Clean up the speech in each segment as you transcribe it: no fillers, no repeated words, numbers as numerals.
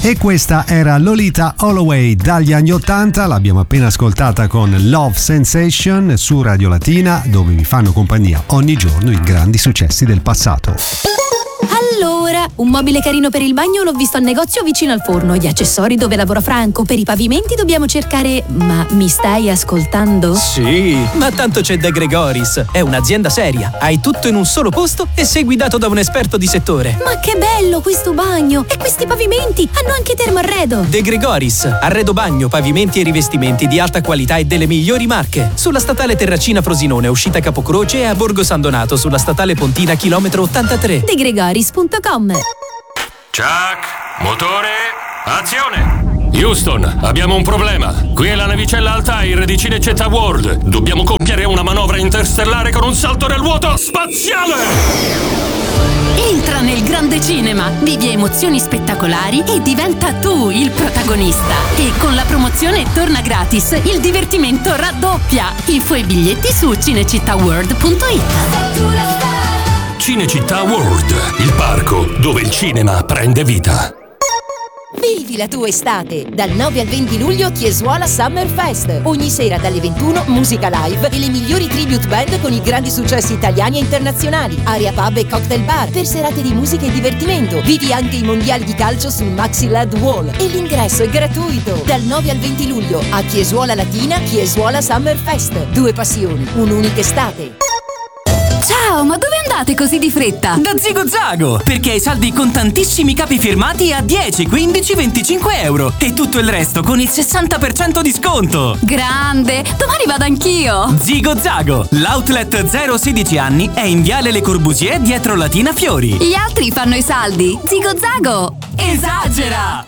E questa era Lolita Holloway dagli anni 80, l'abbiamo appena ascoltata con Love Sensation su Radio Latina, dove vi fanno compagnia ogni giorno i grandi successi del passato. Allora, un mobile carino per il bagno l'ho visto al negozio vicino al forno. Gli accessori dove lavora Franco. Per i pavimenti dobbiamo cercare... Ma mi stai ascoltando? Sì, ma tanto c'è De Gregoris. È un'azienda seria. Hai tutto in un solo posto e sei guidato da un esperto di settore. Ma che bello questo bagno! E questi pavimenti hanno anche termoarredo. De Gregoris, arredo bagno, pavimenti e rivestimenti di alta qualità e delle migliori marche. Sulla statale Terracina Frosinone, uscita Capocroce, e a Borgo San Donato sulla statale Pontina chilometro 83. DeGregoris.com. Chuck, motore, azione! Houston, abbiamo un problema. Qui è la navicella Altair di Cinecittà World. Dobbiamo compiere una manovra interstellare con un salto nel vuoto spaziale! Entra nel grande cinema, vivi emozioni spettacolari e diventa tu il protagonista. E con la promozione torna gratis, il divertimento raddoppia. Info e biglietti su cinecittàworld.it. Cinecittà World, il parco dove il cinema prende vita. Vivi la tua estate! Dal 9 al 20 luglio Chiesuola Summer Fest. Ogni sera dalle 21 musica live e le migliori tribute band con i grandi successi italiani e internazionali. Area pub e cocktail bar per serate di musica e divertimento. Vivi anche i mondiali di calcio sul Maxi LED Wall e l'ingresso è gratuito. Dal 9 al 20 luglio a Chiesuola Latina Chiesuola Summer Fest. 2 passioni, un'unica estate. Ciao, ma dove andate così di fretta? Da Zigo Zago! Perché hai saldi con tantissimi capi firmati a 10, 15, 25 euro e tutto il resto con il 60% di sconto! Grande! Domani vado anch'io! Zigo Zago, l'outlet 0-16 anni è in Viale Le Corbusier dietro Latina Fiori. Gli altri fanno i saldi! Zigo Zago! Esagera!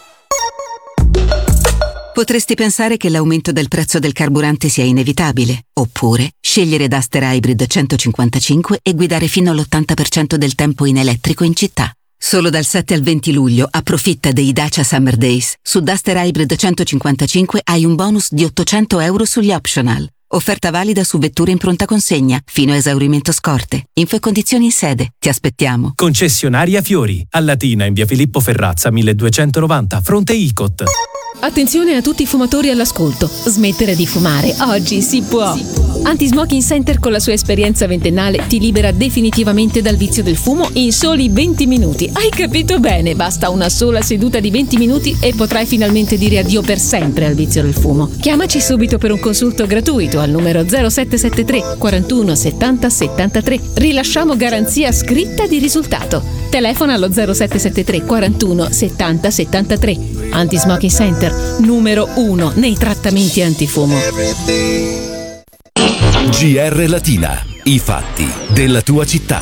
Potresti pensare che l'aumento del prezzo del carburante sia inevitabile, oppure scegliere Duster Hybrid 155 e guidare fino all'80% del tempo in elettrico in città. Solo dal 7 al 20 luglio approfitta dei Dacia Summer Days. Su Duster Hybrid 155 hai un bonus di 800 euro sugli optional. Offerta valida su vetture in pronta consegna, fino a esaurimento scorte. Info e condizioni in sede. Ti aspettiamo. Concessionaria Fiori, a Latina in via Filippo Ferrazza 1290, fronte Icot. Attenzione a tutti i fumatori all'ascolto. Smettere di fumare oggi si può. Anti-Smoking Center con la sua esperienza ventennale ti libera definitivamente dal vizio del fumo in soli 20 minuti. Hai capito bene? Basta una sola seduta di 20 minuti e potrai finalmente dire addio per sempre al vizio del fumo. Chiamaci subito per un consulto gratuito al numero 0773 41 70 73. Rilasciamo garanzia scritta di risultato. Telefona allo 0773 41 70 73. Anti-Smoking Center, numero 1 nei trattamenti antifumo. GR Latina, i fatti della tua città.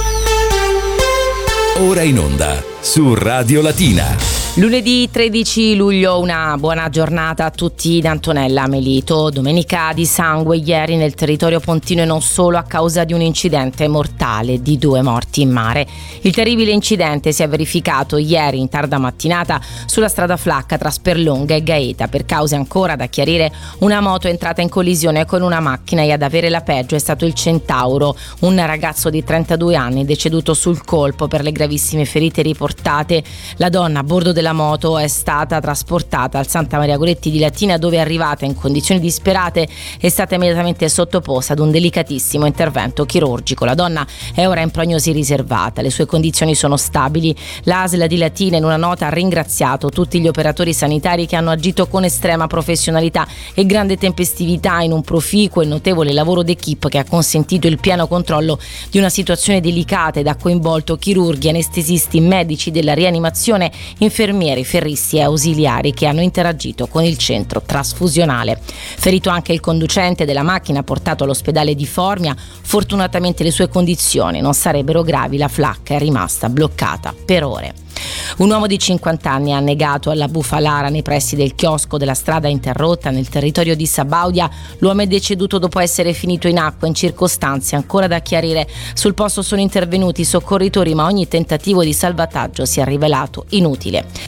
Ora in onda su Radio Latina. Lunedì 13 luglio, una buona giornata a tutti da Antonella Melito. Domenica di sangue ieri nel territorio pontino e non solo a causa di un incidente mortale di 2 morti in mare. Il terribile incidente si è verificato ieri in tarda mattinata sulla strada Flacca tra Sperlonga e Gaeta. Per cause ancora da chiarire, una moto è entrata in collisione con una macchina e ad avere la peggio è stato il Centauro, un ragazzo di 32 anni deceduto sul colpo per le gravissime ferite riportate. La donna a bordo della moto è stata trasportata al Santa Maria Goretti di Latina, dove arrivata in condizioni disperate è stata immediatamente sottoposta ad un delicatissimo intervento chirurgico. La donna è ora in prognosi riservata, le sue condizioni sono stabili. L'ASL di Latina in una nota ha ringraziato tutti gli operatori sanitari che hanno agito con estrema professionalità e grande tempestività in un proficuo e notevole lavoro d'equipe che ha consentito il pieno controllo di una situazione delicata ed ha coinvolto chirurghi, anestesisti, medici della rianimazione, infermieri, ferristi e ausiliari che hanno interagito con il centro trasfusionale. Ferito anche il conducente della macchina portato all'ospedale di Formia. Fortunatamente le sue condizioni non sarebbero gravi, la Flacca è rimasta bloccata per ore. Un uomo di 50 anni ha annegato alla Bufalara nei pressi del chiosco della strada interrotta nel territorio di Sabaudia. L'uomo è deceduto dopo essere finito in acqua in circostanze ancora da chiarire. Sul posto sono intervenuti i soccorritori, ma ogni tentativo di salvataggio si è rivelato inutile.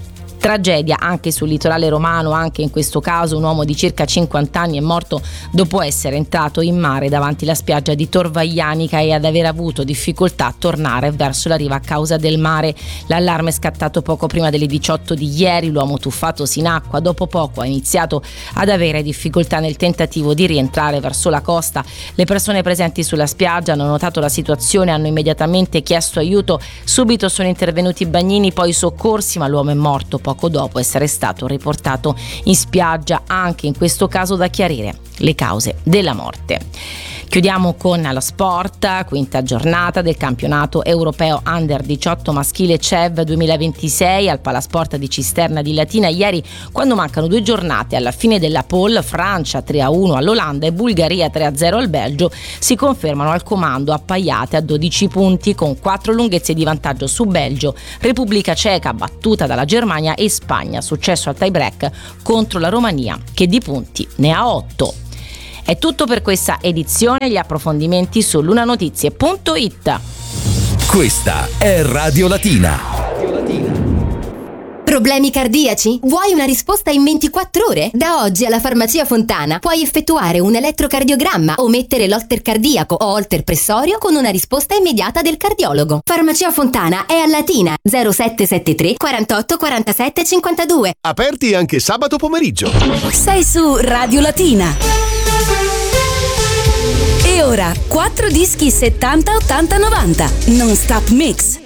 Tragedia anche sul litorale romano, anche in questo caso un uomo di circa 50 anni è morto dopo essere entrato in mare davanti alla spiaggia di Tor Vaianica e ad aver avuto difficoltà a tornare verso la riva a causa del mare. L'allarme è scattato poco prima delle 18 di ieri, l'uomo tuffatosi in acqua dopo poco ha iniziato ad avere difficoltà nel tentativo di rientrare verso la costa. Le persone presenti sulla spiaggia hanno notato la situazione, hanno immediatamente chiesto aiuto, subito sono intervenuti i bagnini, poi i soccorsi, ma l'uomo è morto poco dopo essere stato riportato in spiaggia. Anche in questo caso da chiarire le cause della morte. Chiudiamo con lo sport, quinta giornata del campionato europeo Under 18 maschile CEV 2026 al Palasport di Cisterna di Latina. Ieri, quando mancano 2 giornate alla fine della poll, Francia 3-1 all'Olanda e Bulgaria 3-0 al Belgio si confermano al comando appaiate a 12 punti con 4 lunghezze di vantaggio su Belgio, Repubblica Ceca battuta dalla Germania e Spagna successo al tie break contro la Romania che di punti ne ha 8. È tutto per questa edizione, gli approfondimenti su lunanotizie.it. Questa è Radio Latina. Problemi cardiaci? Vuoi una risposta in 24 ore? Da oggi alla Farmacia Fontana puoi effettuare un elettrocardiogramma o mettere l'holter cardiaco o holter pressorio con una risposta immediata del cardiologo. Farmacia Fontana è a Latina 0773 48 47 52. Aperti anche sabato pomeriggio. Sei su Radio Latina. E ora 4 dischi 70 80 90 non stop mix.